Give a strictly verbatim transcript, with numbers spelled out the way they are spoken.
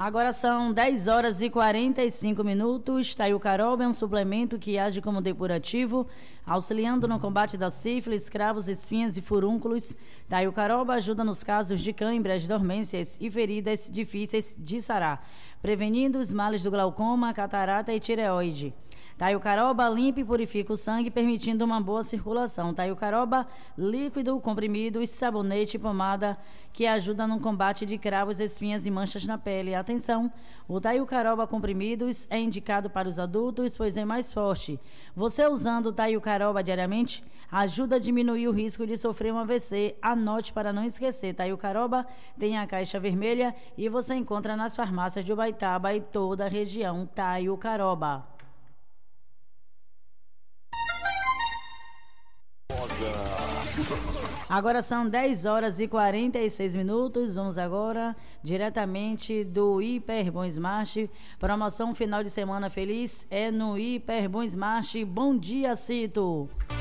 Agora são dez horas e quarenta e cinco minutos. Taiucaroba é um suplemento que age como depurativo, auxiliando no combate da sífilis, cravos, espinhas e furúnculos. Taiucaroba ajuda nos casos de câimbras, dormências e feridas difíceis de sarar, prevenindo os males do glaucoma, catarata e tireoide. Taiucaroba limpa e purifica o sangue, permitindo uma boa circulação. Taiucaroba líquido, comprimidos, sabonete e pomada que ajuda no combate de cravos, espinhas e manchas na pele. Atenção, o Taiucaroba comprimidos é indicado para os adultos, pois é mais forte. Você usando o Taiucaroba diariamente ajuda a diminuir o risco de sofrer um A V C. Anote para não esquecer, Taiucaroba tem a caixa vermelha e você encontra nas farmácias de Ubaitaba e toda a região. Taiucaroba. Agora são dez horas e quarenta e seis minutos. Vamos agora diretamente do Hiper Bom Smart. Promoção final de semana feliz é no Hiper Bom Smart. Bom dia, Cito.